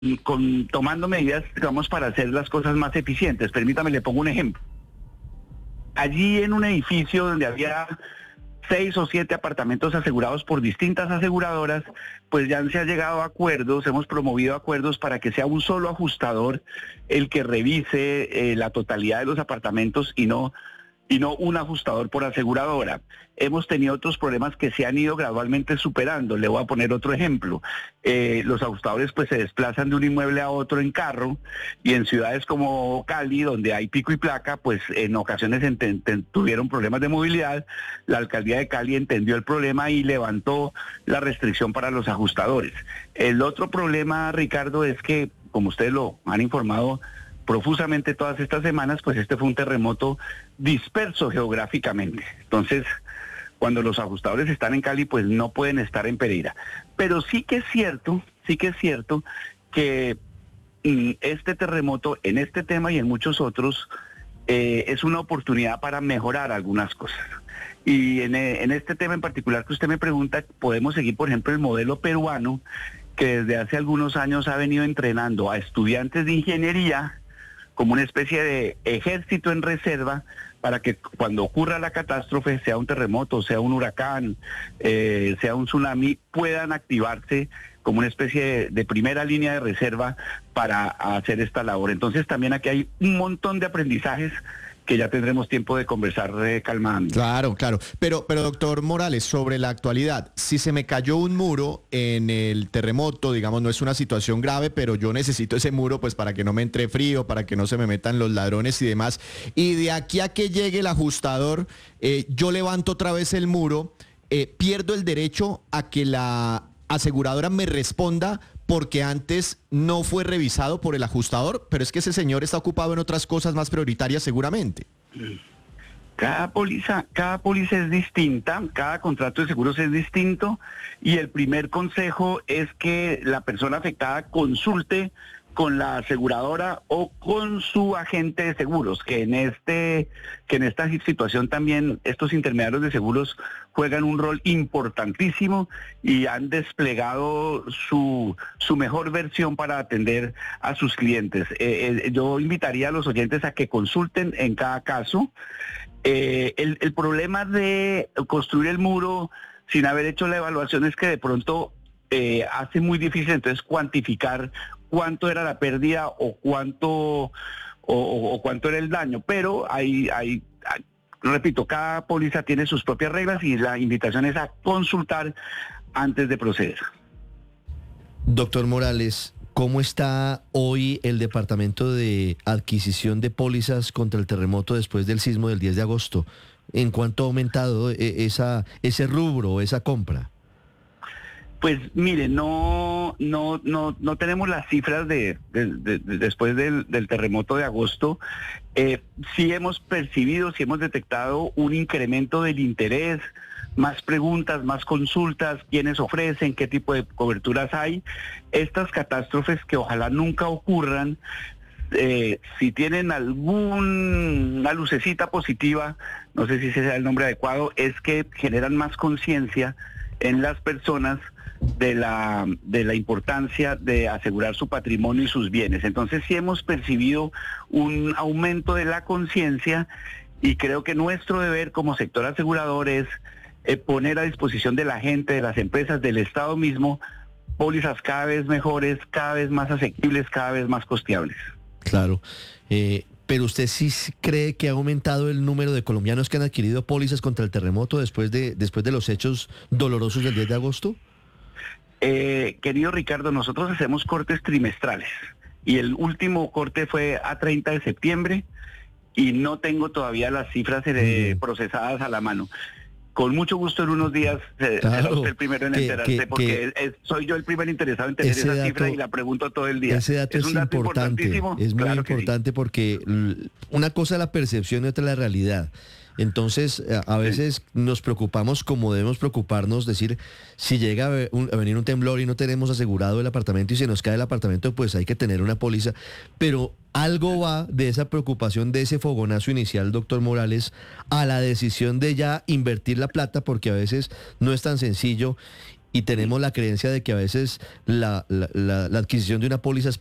tomando medidas, digamos, para hacer las cosas más eficientes. Permítame, le pongo un ejemplo. Allí en un edificio donde había 6 o 7 apartamentos asegurados por distintas aseguradoras, pues ya se ha llegado a acuerdos, hemos promovido acuerdos para que sea un solo ajustador el que revise la totalidad de los apartamentos y no un ajustador por aseguradora. Hemos tenido otros problemas que se han ido gradualmente superando. Le voy a poner otro ejemplo. Los ajustadores pues se desplazan de un inmueble a otro en carro, y en ciudades como Cali, donde hay pico y placa, pues en ocasiones tuvieron problemas de movilidad. La alcaldía de Cali entendió el problema y levantó la restricción para los ajustadores. El otro problema, Ricardo, es que, como ustedes lo han informado profusamente todas estas semanas, pues este fue un terremoto disperso geográficamente. Entonces, cuando los ajustadores están en Cali, pues no pueden estar en Pereira. Pero sí que es cierto que este terremoto, en este tema y en muchos otros, es una oportunidad para mejorar algunas cosas. Y en este tema en particular que usted me pregunta, podemos seguir, por ejemplo, el modelo peruano, que desde hace algunos años ha venido entrenando a estudiantes de ingeniería como una especie de ejército en reserva, para que cuando ocurra la catástrofe, sea un terremoto, sea un huracán, sea un tsunami, puedan activarse como una especie de primera línea de reserva para hacer esta labor. Entonces también aquí hay un montón de aprendizajes que ya tendremos tiempo de conversar calmadamente. Claro. Pero doctor Morales, sobre la actualidad, si se me cayó un muro en el terremoto, digamos, no es una situación grave, pero yo necesito ese muro pues para que no me entre frío, para que no se me metan los ladrones y demás, y de aquí a que llegue el ajustador, yo levanto otra vez el muro, pierdo el derecho a que la aseguradora me responda porque antes no fue revisado por el ajustador, pero es que ese señor está ocupado en otras cosas más prioritarias seguramente. Cada póliza es distinta, cada contrato de seguros es distinto, y el primer consejo es que la persona afectada consulte con la aseguradora o con su agente de seguros, que en esta situación también estos intermediarios de seguros juegan un rol importantísimo y han desplegado su mejor versión para atender a sus clientes. Yo invitaría a los oyentes a que consulten en cada caso. El problema de construir el muro sin haber hecho la evaluación es que de pronto hace muy difícil entonces cuantificar cuánto era la pérdida o cuánto era el daño, pero repito, cada póliza tiene sus propias reglas y la invitación es a consultar antes de proceder. Doctor Morales, ¿cómo está hoy el departamento de adquisición de pólizas contra el terremoto después del sismo del 10 de agosto? ¿En cuánto ha aumentado ese rubro, esa compra? Pues mire, no tenemos las cifras de después del terremoto de agosto. Sí hemos percibido, sí hemos detectado un incremento del interés, más preguntas, más consultas, quiénes ofrecen, qué tipo de coberturas hay. Estas catástrofes que ojalá nunca ocurran, si tienen alguna lucecita positiva, no sé si ese sea el nombre adecuado, es que generan más conciencia en las personas de la importancia de asegurar su patrimonio y sus bienes. Entonces sí hemos percibido un aumento de la conciencia, y creo que nuestro deber como sector asegurador es poner a disposición de la gente, de las empresas, del Estado mismo, pólizas cada vez mejores, cada vez más asequibles, cada vez más costeables. Claro, pero ¿usted sí cree que ha aumentado el número de colombianos que han adquirido pólizas contra el terremoto después de los hechos dolorosos del 10 de agosto? Querido Ricardo, nosotros hacemos cortes trimestrales y el último corte fue a 30 de septiembre y no tengo todavía las cifras procesadas a la mano. Con mucho gusto en unos días será usted el primero en enterarse, porque soy yo el primer interesado en tener esa cifra y la pregunto todo el día. Ese dato es importante, es muy importante, sí, porque una cosa es la percepción y otra la realidad. Entonces, a veces nos preocupamos como debemos preocuparnos, decir, si llega a venir un temblor y no tenemos asegurado el apartamento y se nos cae el apartamento, pues hay que tener una póliza. Pero algo va de esa preocupación, de ese fogonazo inicial, doctor Morales, a la decisión de ya invertir la plata, porque a veces no es tan sencillo. y tenemos la creencia de que a veces la adquisición de una póliza es